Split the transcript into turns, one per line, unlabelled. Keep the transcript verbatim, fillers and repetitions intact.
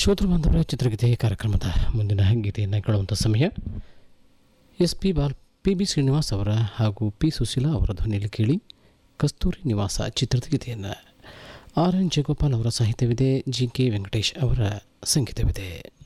ಶ್ರೋತೃ ಬಾಂಧವರ ಚಿತ್ರಗೀತೆ ಕಾರ್ಯಕ್ರಮದ ಮುಂದಿನ ಗೀತೆಯನ್ನು ಕೇಳುವಂಥ ಸಮಯ S P ball P B Srinivas ಅವರ ಹಾಗೂ ಪಿ ಸುಶೀಲಾ ಅವರ ಧ್ವನಿಯಲ್ಲಿ ಕೇಳಿ ಕಸ್ತೂರಿ ನಿವಾಸ ಚಿತ್ರದ ಗೀತೆಯನ್ನು. ಆರ್ ಎನ್ ಜಯಗೋಪಾಲ್ ಅವರ ಸಾಹಿತ್ಯವಿದೆ, ಜಿ ಕೆ ವೆಂಕಟೇಶ್ ಅವರ ಸಂಗೀತವಿದೆ.